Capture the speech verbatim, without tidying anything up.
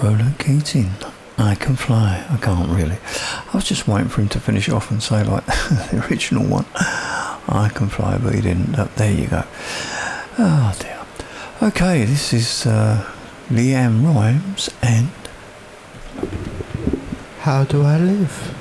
Roland Keating. I Can Fly. I can't really. I was just waiting for him to finish off and say like the original one. I Can Fly, but he didn't. Oh, there you go. Oh dear. Okay, this is uh, Leanne Rimes and How Do I Live?